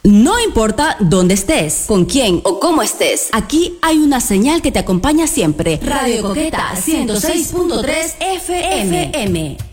No importa dónde estés, con quién o cómo estés, aquí hay una señal que te acompaña siempre. Radio Coqueta 106.3 FM.